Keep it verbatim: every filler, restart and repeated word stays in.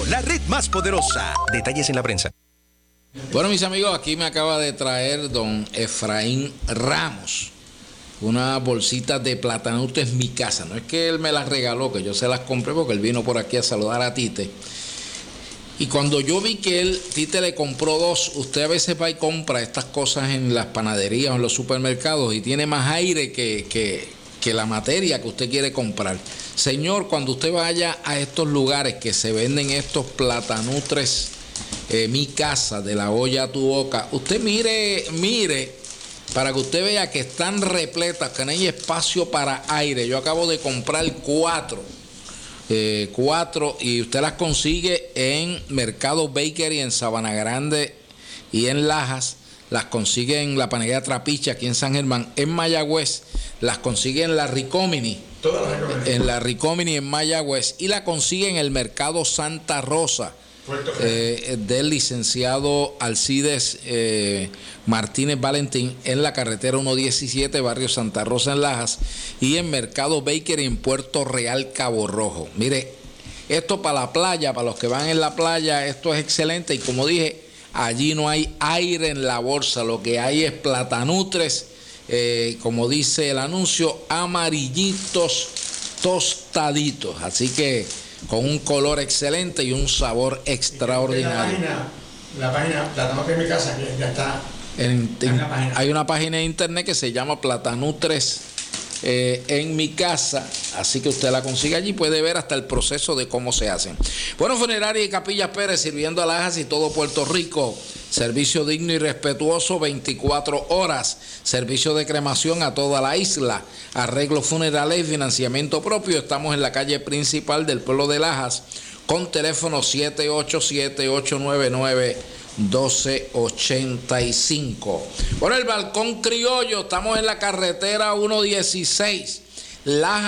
la red más poderosa. Detalles en la prensa. Bueno, mis amigos, aquí me acaba de traer don Efraín Ramos unas bolsitas de platanutes Mi Casa. No es que él me las regaló, que yo se las compré porque él vino por aquí a saludar a Tite. Y cuando yo vi que él, Tite le compró dos, usted a veces va y compra estas cosas en las panaderías o en los supermercados y tiene más aire que, que, que la materia que usted quiere comprar. Señor, cuando usted vaya a estos lugares que se venden estos platanutres Eh, Mi Casa, de la olla a tu boca, usted mire, mire, para que usted vea que están repletas, que no hay espacio para aire. Yo acabo de comprar cuatro, eh, cuatro, y usted las consigue en Mercado Bakery en Sabana Grande y en Lajas. Las consigue en la panadería Trapiche aquí en San Germán. En Mayagüez las consigue en la Ricomini, en la Ricomini en Mayagüez, y la consigue en el Mercado Santa Rosa, Eh, del licenciado Alcides eh, Martínez Valentín, en la carretera ciento diecisiete, barrio Santa Rosa en Lajas, y en Mercado Bakery en Puerto Real, Cabo Rojo. Mire, esto para la playa, para los que van en la playa, esto es excelente. Y como dije, allí no hay aire en la bolsa, lo que hay es platanutres, eh, como dice el anuncio, amarillitos, tostaditos. Así que con un color excelente y un sabor extraordinario. La página, la página Platanutres Mi Casa, que ya está en, en, en la página. Hay una página de internet que se llama Platanutres eh, en Mi Casa, así que usted la consigue allí, puede ver hasta el proceso de cómo se hacen. Bueno, Funeraria y Capillas Pérez, sirviendo a Lajas y todo Puerto Rico. Servicio digno y respetuoso veinticuatro horas. Servicio de cremación a toda la isla. Arreglos funerales y financiamiento propio. Estamos en la calle principal del pueblo de Lajas con teléfono siete ocho siete, ocho nueve nueve, uno dos ocho cinco. Bueno, el Balcón Criollo, estamos en la carretera ciento dieciséis. Lajas